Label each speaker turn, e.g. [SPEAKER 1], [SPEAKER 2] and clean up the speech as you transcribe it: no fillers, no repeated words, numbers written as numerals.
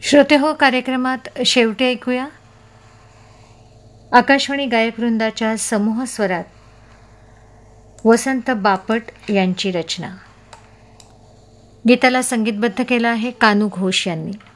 [SPEAKER 1] श्रोते हो, कार्यक्रमात शेवटी ऐकूया आकाशवाणी गायकवृंदाच्या समूह स्वरात वसंत बापट यांची रचना. गीताला संगीतबद्ध केलं आहे कानू घोष यांनी.